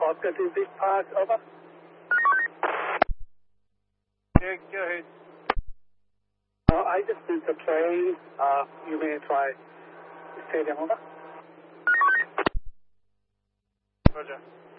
Oscar to Big Park, over. Yeah, go ahead. I just missed the train. You may try stadium, over. Roger.